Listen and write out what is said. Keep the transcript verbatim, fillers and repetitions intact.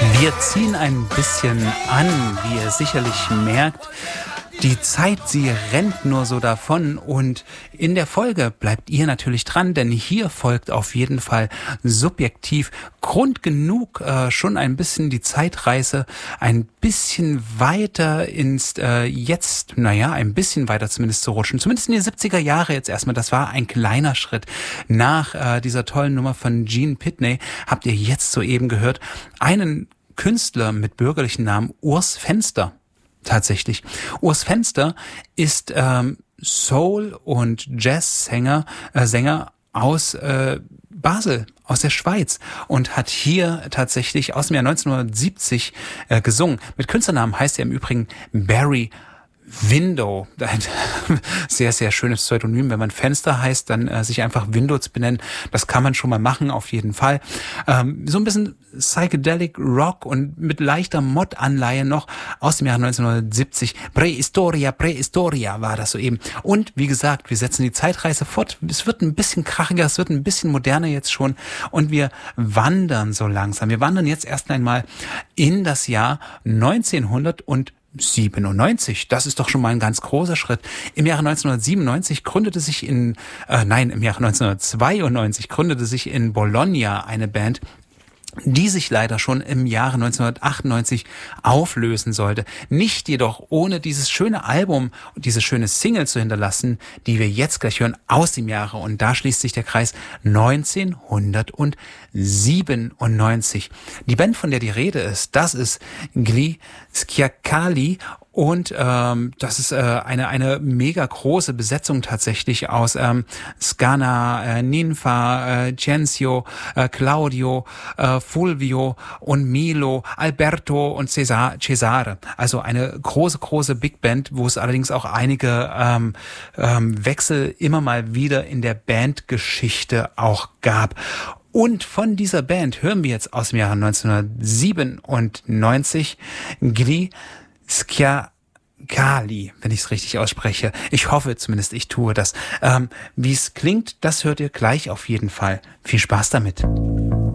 Wir ziehen ein bisschen an, wie ihr sicherlich merkt. Die Zeit, sie rennt nur so davon und in der Folge bleibt ihr natürlich dran, denn hier folgt auf jeden Fall subjektiv Grund genug, äh, schon ein bisschen die Zeitreise ein bisschen weiter ins äh, Jetzt, naja, ein bisschen weiter zumindest zu rutschen, zumindest in die siebziger Jahre jetzt erstmal. Das war ein kleiner Schritt. Nach äh, dieser tollen Nummer von Gene Pitney habt ihr jetzt soeben gehört einen Künstler mit bürgerlichen Namen Urs Fenster. Tatsächlich. Urs Fenster ist ähm, Soul- und Jazzsänger äh, Sänger aus äh, Basel, aus der Schweiz und hat hier tatsächlich aus dem Jahr neunzehnhundertsiebzig äh, gesungen. Mit Künstlernamen heißt er im Übrigen Barry Window, ein sehr, sehr schönes Pseudonym. Wenn man Fenster heißt, dann äh, sich einfach Windows benennen. Das kann man schon mal machen, auf jeden Fall. Ähm, so ein bisschen Psychedelic Rock und mit leichter Mod-Anleihe noch aus dem Jahr neunzehnhundertsiebzig. Prähistoria, Prähistoria war das soeben. Und wie gesagt, wir setzen die Zeitreise fort. Es wird ein bisschen krachiger, es wird ein bisschen moderner jetzt schon. Und wir wandern so langsam. Wir wandern jetzt erst einmal in das Jahr neunzehnhundertsiebenundneunzig. Das ist doch schon mal ein ganz großer Schritt. Im Jahre neunzehnhundertsiebenundneunzig gründete sich in, äh, nein, im Jahre neunzehnhundertzweiundneunzig gründete sich in Bologna eine Band, die sich leider schon im Jahre neunzehnhundertachtundneunzig auflösen sollte. Nicht jedoch ohne dieses schöne Album und diese schöne Single zu hinterlassen, die wir jetzt gleich hören aus dem Jahre. Und da schließt sich der Kreis neunzehnhundertsiebenundneunzig. Die Band, von der die Rede ist, das ist Gli Schiacali. Und ähm, das ist äh, eine eine mega große Besetzung tatsächlich aus ähm, Scana, äh, Ninfa, äh, Cenzio, äh, Claudio, äh, Fulvio und Milo, Alberto und Cesar, Cesare. Also eine große, große Big Band, wo es allerdings auch einige ähm, ähm, Wechsel immer mal wieder in der Bandgeschichte auch gab. Und von dieser Band hören wir jetzt aus dem Jahre neunzehnhundertsiebenundneunzig Gli Schiacali, wenn ich es richtig ausspreche. Ich hoffe zumindest, ich tue das. Ähm, wie es klingt, das hört ihr gleich auf jeden Fall. Viel Spaß damit.